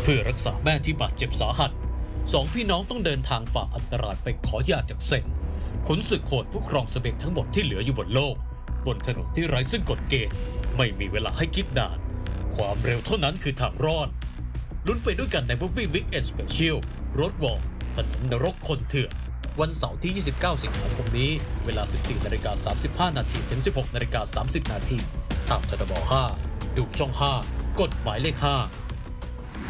เพื่อรักษาแม่ที่บาดเจ็บสาหัสสองพี่น้องต้องเดินทางฝ่าอันตรายไปขอหย่าจากเซนขุนศึกโหดผู้ครองเสบียงทั้งหมดที่เหลืออยู่บนโลกบนถนนที่ไร้ซึ่งกฎเกณฑ์ไม่มีเวลาให้คิดนานความเร็วเท่านั้นคือทางรอดลุ้นไปด้วยกันใน Movie Weekend Special Road War ถนนนรกคนเถื่อนวันเสาร์ที่ 29 สิงหาคมนี้เวลา 14:35 น.ถึง 16:30 น.ทางททบ 5 ดูช่อง 5 กฎหมายเลข 5